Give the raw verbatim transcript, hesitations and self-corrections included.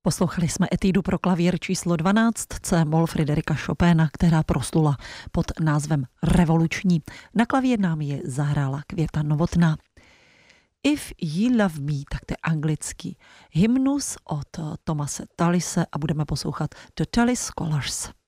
Poslouchali jsme etídu pro klavír číslo dvanáct C-moll Fryderika Chopina, která proslula pod názvem Revoluční. Na klavír nám je zahrála Květa Novotná. If You Love Me, tak to je anglický hymnus od Thomase Tallise a budeme poslouchat The Tallis Scholars.